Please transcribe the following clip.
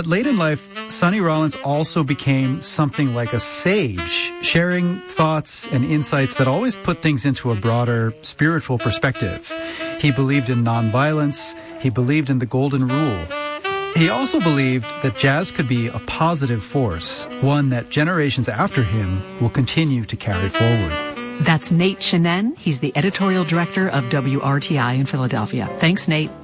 But late in life, Sonny Rollins also became something like a sage, sharing thoughts and insights that always put things into a broader spiritual perspective. He believed in nonviolence. He believed in the golden rule. He also believed that jazz could be a positive force, one that generations after him will continue to carry forward. That's Nate Chinen. He's the editorial director of WRTI in Philadelphia. Thanks, Nate.